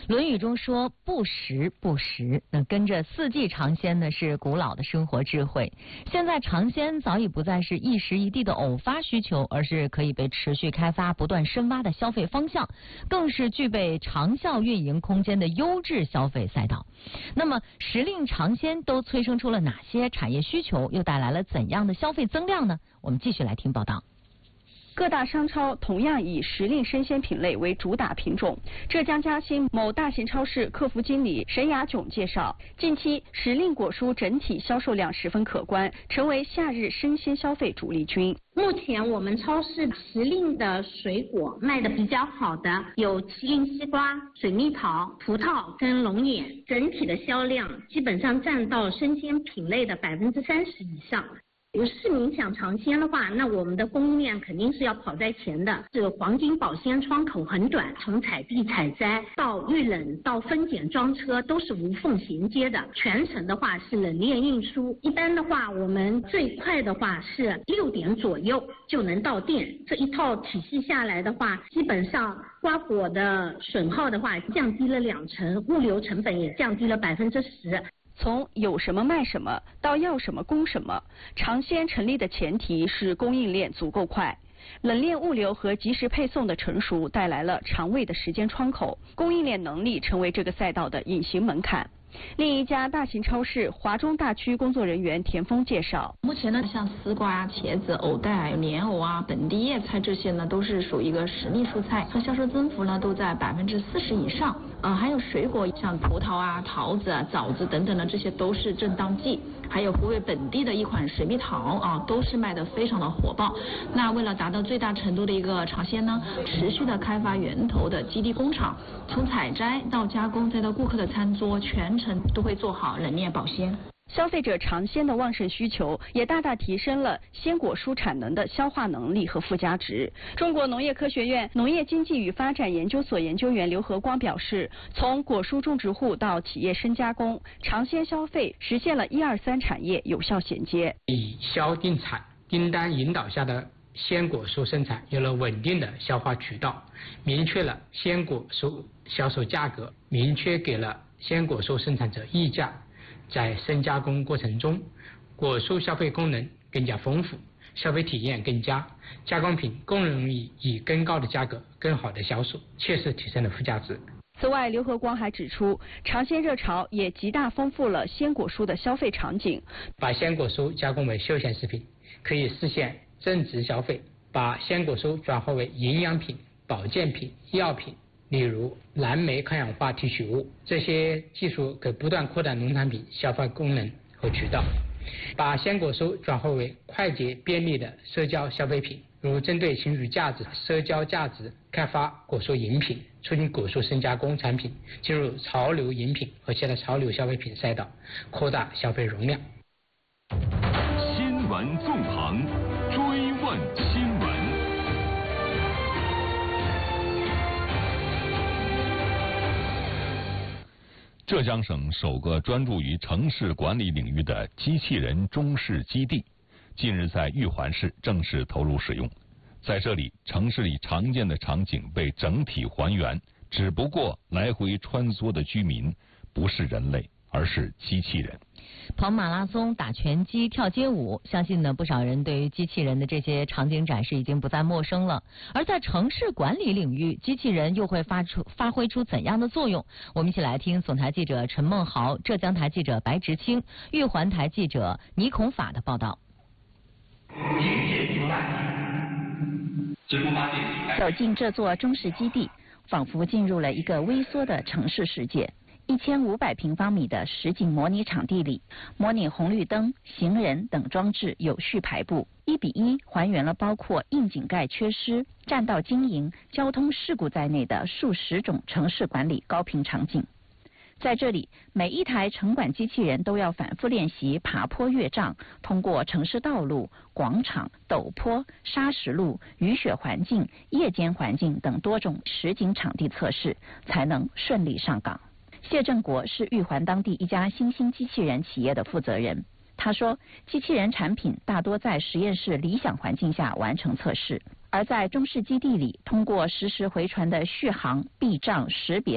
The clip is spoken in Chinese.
论语中说不时不食，那跟着四季尝鲜呢是古老的生活智慧。现在尝鲜早已不再是一时一地的偶发需求，而是可以被持续开发、不断深挖的消费方向，更是具备长效运营空间的优质消费赛道。那么时令尝鲜都催生出了哪些产业需求，又带来了怎样的消费增量呢？我们继续来听报道。 各大商超同样以时令生鲜品类为主打品种。浙江嘉兴某大型超市客服经理沈雅炯介绍，近期时令果蔬整体销售量十分可观，成为夏日生鲜消费主力军。 目前我们超市时令的水果卖的比较好的有麒麟西瓜、水蜜桃、葡萄跟龙眼，整体的销量基本上占到生鲜品类的30%以上。有市民想尝鲜的话，那我们的供应链肯定是要跑在前的。这个黄金保鲜窗口很短，从采地采摘到预冷到分拣装车都是无缝衔接的。全程的话是冷链运输，一般的话我们最快的话是6点左右就能到店。这一套体系下来的话，基本上瓜果的损耗的话降低了20%，物流成本也降低了10%。 从有什么卖什么到要什么供什么，尝鲜成立的前提是供应链足够快。冷链物流和及时配送的成熟带来了长尾的时间窗口，供应链能力成为这个赛道的隐形门槛。另一家大型超市华中大区工作人员田丰介绍， 目前呢，像丝瓜、茄子、藕带、莲藕啊、本地叶菜这些呢，都是属于一个时令蔬菜，它销售增幅呢都在40%以上。还有水果，像葡萄啊、桃子啊、枣子等等的，这些都是正当季。还有湖北本地的一款水蜜桃啊，都是卖得非常的火爆。那为了达到最大程度的一个尝鲜呢，持续的开发源头的基地工厂，从采摘到加工再到顾客的餐桌，全程都会做好冷链保鲜。 消费者尝鲜的旺盛需求，也大大提升了鲜果蔬产能的消化能力和附加值。中国农业科学院农业经济与发展研究所研究员刘和光表示，从果蔬种植户到企业深加工，尝鲜消费实现了1、2、3产业有效衔接。 以销定产订单引导下的鲜果蔬生产有了稳定的消化渠道，明确了鲜果蔬销售价格，明确给了鲜果蔬生产者溢价。在深加工过程中，果蔬消费功能更加丰富，消费体验更佳，加工品更容易以更高的价格更好的销售，切实提升了附加值。 此外，刘和光还指出，尝鲜热潮也极大丰富了鲜果蔬的消费场景。 把鲜果蔬加工为休闲食品，可以实现增值消费；把鲜果蔬转化为营养品、保健品、药品，例如蓝莓抗氧化提取物，这些技术可不断扩大农产品消费功能和渠道。把鲜果蔬转化为快捷便利的社交消费品，如针对情绪价值、社交价值开发果蔬饮品，促进果蔬深加工产品进入潮流饮品和其他潮流消费品赛道，扩大消费容量。 新闻纵横，追问新闻。浙江省首个专注于城市管理领域的机器人中式基地，近日在玉环市正式投入使用。在这里，城市里常见的场景被整体还原，只不过来回穿梭的居民不是人类，而是机器人。 跑马拉松、打拳击、跳街舞，相信呢不少人对于机器人的这些场景展示已经不再陌生了。而在城市管理领域，机器人又会发挥出怎样的作用？我们一起来听总台记者陈梦豪、浙江台记者白直清、玉环台记者倪孔法的报道。 走进这座中式基地，仿佛进入了一个微缩的城市世界。1500平方米的实景模拟场地里，模拟红绿灯、行人等装置有序排布，1:1还原了包括窨井盖缺失、占道经营、交通事故在内的数十种城市管理高频场景。在这里，每一台城管机器人都要反复练习爬坡越障，通过城市道路、广场、陡坡、砂石路、雨雪环境、夜间环境等多种实景场地测试，才能顺利上岗。谢正国是玉环当地一家新兴机器人企业的负责人。他说，机器人产品大多在实验室理想环境下完成测试，而在中式基地里，通过实时回传的续航、避障识别